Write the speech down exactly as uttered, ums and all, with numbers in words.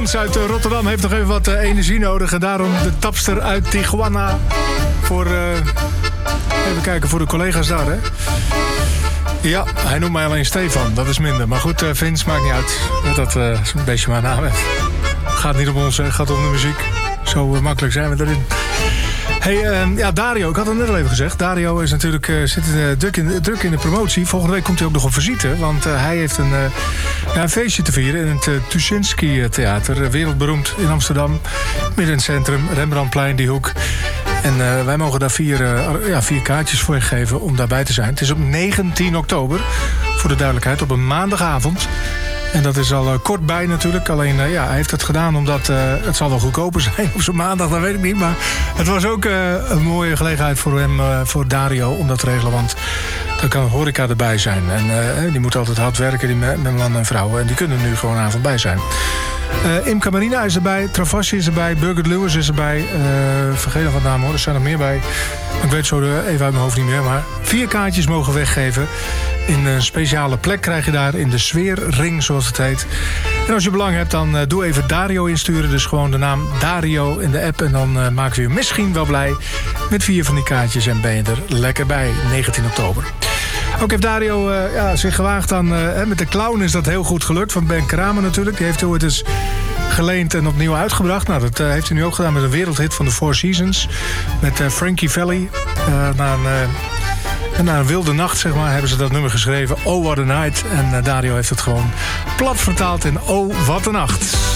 Frans uit Rotterdam heeft nog even wat uh, energie nodig. En daarom de tapster uit Tijuana. Voor, uh, even kijken, voor de collega's daar, hè. Ja, hij noemt mij alleen Stefan. Dat is minder. Maar goed, uh, Vince, maakt niet uit. Dat uh, is een beetje mijn naam. Gaat niet om ons, het gaat om de muziek. Zo uh, makkelijk zijn we erin. Hey, uh, ja, Dario, ik had het net al even gezegd. Dario is natuurlijk, uh, zit uh, druk, in, druk in de promotie. Volgende week komt hij ook nog op visite. Want uh, hij heeft een, uh, ja, een feestje te vieren in het uh, Tuschinski Theater. Uh, wereldberoemd in Amsterdam. Midden in het centrum, Rembrandtplein, die hoek. En uh, wij mogen daar vier, uh, ja, vier kaartjes voor je geven om daarbij te zijn. Het is op negentien oktober, voor de duidelijkheid, op een maandagavond. En dat is al uh, kort bij natuurlijk. Alleen, uh, ja, hij heeft het gedaan omdat uh, het zal wel goedkoper zijn op zo'n maandag, dat weet ik niet. Maar het was ook uh, een mooie gelegenheid voor hem, uh, voor Dario, om dat te regelen. Want dan kan horeca erbij zijn. En uh, die moeten altijd hard werken, die met, met man en vrouwen. En die kunnen er nu gewoon avond bij zijn. Uh, Imca Marina is erbij, Travassi is erbij, Birgit Lewis is erbij. Uh, vergeet nog wat namen hoor, er zijn nog meer bij. Ik weet zo even uit mijn hoofd niet meer. Maar vier kaartjes mogen weggeven. In een speciale plek krijg je daar, in de sfeerring zoals het heet. En als je belang hebt, dan uh, doe even Dario insturen. Dus gewoon de naam Dario in de app. En dan uh, maken we je misschien wel blij met vier van die kaartjes. En ben je er lekker bij, negentien oktober. Ook heeft Dario uh, ja, zich gewaagd aan... Uh, met de Clown is dat heel goed gelukt. Van Ben Kramer natuurlijk. Die heeft hij ooit eens geleend en opnieuw uitgebracht. Nou, dat uh, heeft hij nu ook gedaan met een wereldhit van de Four Seasons. Met uh, Frankie Valli. Uh, na een... Uh, En na een wilde nacht, zeg maar, hebben ze dat nummer geschreven. Oh, what a night. En uh, Dario heeft het gewoon plat vertaald in Oh, wat een nacht.